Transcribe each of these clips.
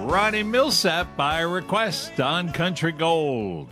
Ronnie Millsap by request on Country Gold.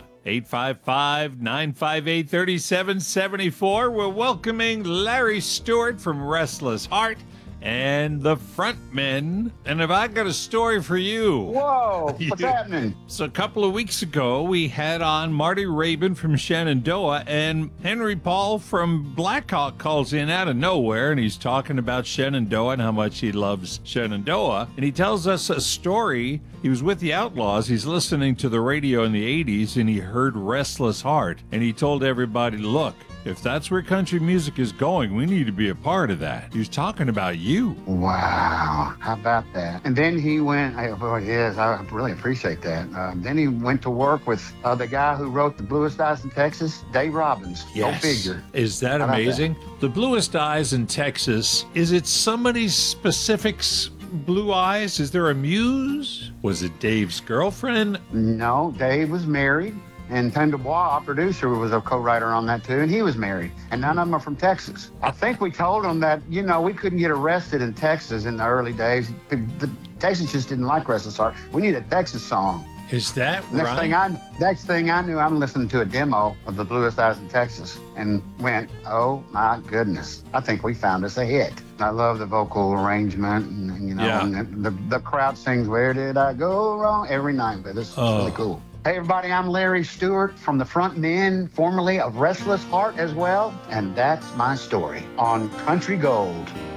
855-958-3774. We're welcoming Larry Stewart from Restless Heart and the Frontmen. And if I got a story for you. Whoa, what's happening? So a couple of weeks ago, we had on Marty Rabin from Shenandoah, and Henry Paul from Blackhawk calls in out of nowhere, and he's talking about Shenandoah and how much he loves Shenandoah. And he tells us a story. He was with the Outlaws. He's listening to the radio in the 80s, and he heard Restless Heart. And he told everybody, look, if that's where country music is going, we need to be a part of that. He was talking about you. Wow, how about that? And then he went, I really appreciate that. Then he went to work with the guy who wrote The Bluest Eyes in Texas, Dave Robbins. Yes. Go figure. Is that amazing? The Bluest Eyes in Texas, is it somebody's specific blue eyes? Is there a muse? Was it Dave's girlfriend? No, Dave was married. And Tim Dubois, our producer, was a co-writer on that too, and he was married. And none of them are from Texas. I think we told them that, we couldn't get arrested in Texas in the early days. The Texans just didn't like Restless Heart. We need a Texas song. Is that right? Next thing I knew, I'm listening to a demo of The Bluest Eyes in Texas and went, oh my goodness, I think we found us a hit. I love the vocal arrangement and the crowd sings, "Where Did I Go Wrong?" every night, but it's really cool. Hey everybody, I'm Larry Stewart from the Frontmen, formerly of Restless Heart as well, and that's my story on Country Gold.